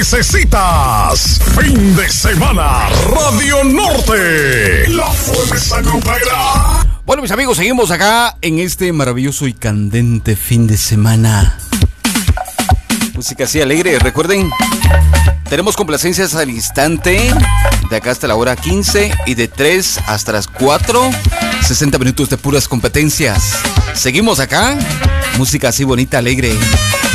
Necesitas fin de semana Radio Norte, la fuerza grupera. Bueno, mis amigos, seguimos acá en este maravilloso y candente fin de semana. Música así alegre, recuerden, tenemos complacencias al instante, de acá hasta la hora 15 y de 3 hasta las 4, 60 minutos de puras competencias. Seguimos acá, música así bonita, alegre.